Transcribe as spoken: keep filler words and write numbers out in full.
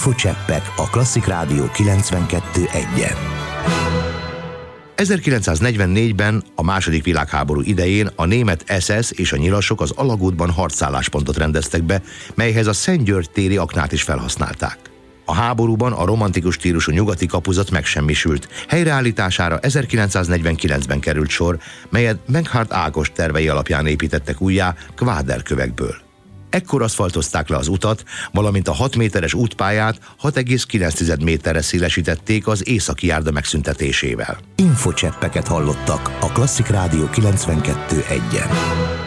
Infocseppek a Klasszik Rádió kilencvenkettő egyen. ezerkilencszáznegyvennégyben a második világháború idején a német es es és a nyilasok az alagútban harcálláspontot rendeztek be, melyhez a Szent György téri aknát is felhasználták. A háborúban a romantikus stílusú nyugati kapuzat megsemmisült. Helyreállítására ezerkilencszáznegyvenkilencben került sor, melyet Meghart Ágost tervei alapján építettek újjá kváderkövekből. Ekkor aszfaltozták le az utat, valamint a hat méteres útpályát hat egész kilenc méterre szélesítették az északi járda megszüntetésével. Infocseppeket hallottak a Klasszik Rádió kilencvenkettő egyen.